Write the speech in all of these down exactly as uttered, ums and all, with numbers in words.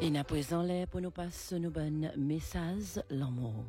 Et à présent, les pour nous passer nos bon message l'amour.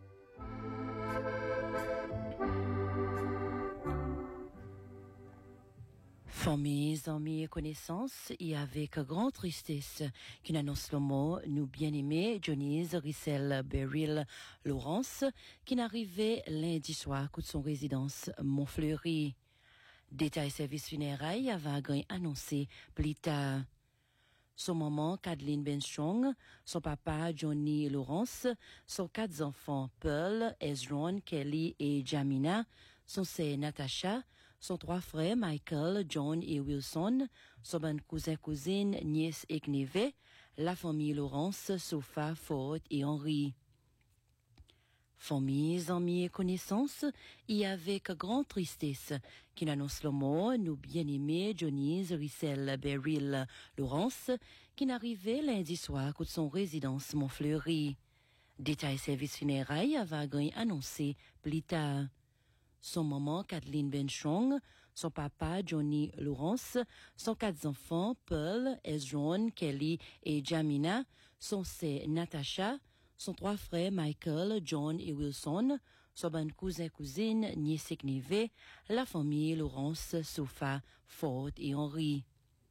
Famille, amis et connaissances, et avec grande tristesse, qu'une annonce le mot, nous bien-aimés, Johnny's, Rissel, Beryl, Laurence, qui n'arrivait lundi soir, coup de son résidence Montfleury. Détail service funérailles avait annoncé plus tard. Son maman, Kathleen Benstrong, son papa, Johnny Laurence, son quatre enfants, Pearl, Ezron, Kelly et Jamina, son sœur Natasha, son trois frères, Michael, John et Wilson, son bon cousin-cousine, nièce et neveu, la famille Laurence, Sophia, Ford et Henry. Famille, amis et connaissances, et avec grande tristesse, qui annonce le mot, nous bien-aimés, Johnny's, Rissel, Beryl, Laurence, qui n'arrivait lundi soir de son résidence Montfleury. Détail service funérailles avait annoncé plus tard. Son maman, Kathleen Benstrong, son papa, Johnny Laurence, son quatre enfants, Pearl, Ezron, Kelly et Jamina, son sœur Natasha, son trois frères, Michael, John et Wilson, son bon cousin-cousine, nièce et neveu, la famille Laurence, Sophia, Ford et Henry.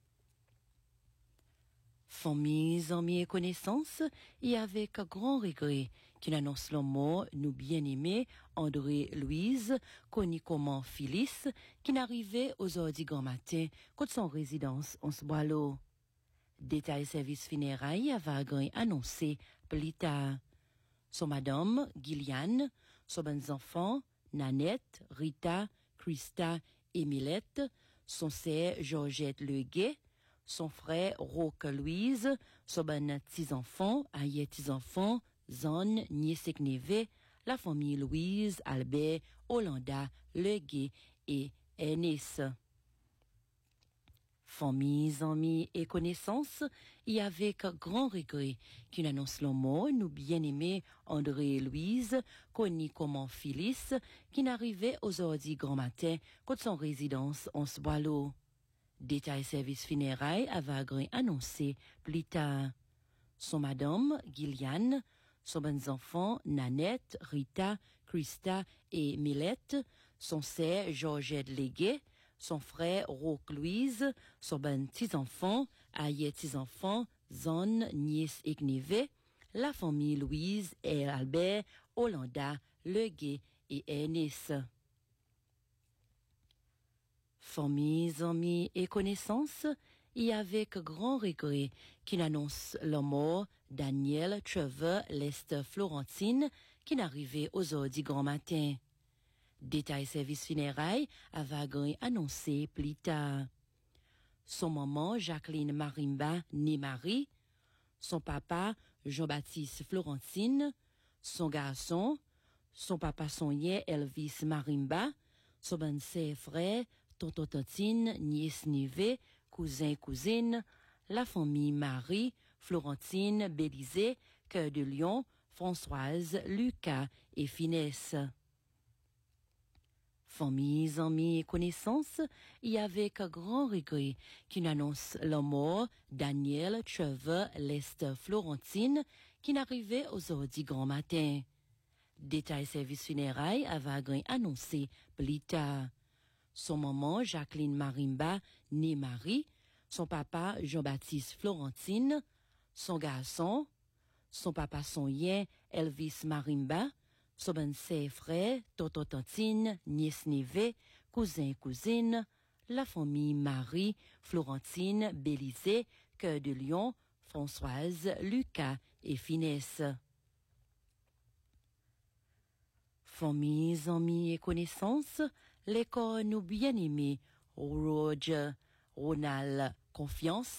Famille, amis et connaissances, et avec grand regret, qu'il annonce le mot, nous bien-aimés, André Louise, connu comme Phyllis, qui n'arrivait aujourd'hui grand matin, de son résidence en Sboilo. Détail service funérailles avait annoncé plus tard. Son madame, Gillian, son bons enfants, Nanette, Rita, Christa et Milette, son sœur Georgette Leguet, son frère Roque Louise, son bon petits-enfants, Ayet petits-enfants, Zone, nièce et neveu, la famille Louise, Albert, Hollanda, Leguet et Ernest. Famille, amis et connaissances, et avec grand regret, qu'une annonce le mot, nous bien-aimés André et Louise, connu comme Phyllis, qui n'arrivait aujourd'hui grand matin, de son résidence en Sboilo. Détail service funérailles avait annoncé plus tard. Son madame, Gillian, son bons enfants, Nanette, Rita, Christa et Milette, son sœur Georgette Leguet, son frère Roque Louise, son bon petits-enfants, Ayet petits-enfants, Zone, nièce et neveu, la famille Louise et Albert, Hollanda, Leguet et Ernest. Famille, amis et connaissances, et avec grand regret, qu'il annonce la mort Daniel Trevor Lester Florentine, qui n'arrivait aujourd'hui grand matin. Détail service funérailles avait annoncé plus tard. Son maman, Jacqueline Marimba, née Marie, son papa, Jean-Baptiste Florentine, son garçon, son papa sonnier Elvis Marimba, son bon frère, tonton Tantine, nièce neveu, cousin cousine, la famille Marie, Florentine, Bélisée, Cœur de Lion, Françoise, Lucas et Finesse. Famille, amis et connaissances, et avec grand regret, qu'une annonce la mort Daniel Trevor Lester Florentine, qui n'arrivait aujourd'hui grand matin. Détail service funérailles avait annoncé plus tard. Son maman, Jacqueline Marimba, née Marie, son papa, Jean-Baptiste Florentine, son garçon, son papa sonnier, Elvis Marimba, son bon frère, tonton Tantine, nièce neveu, cousin cousine, la famille Marie, Florentine, Bélisée, Cœur de Lion, Françoise, Lucas et Finesse. Famille, amis et connaissances, les corps nous bien-aimés, Roger, Ronald, Confiance,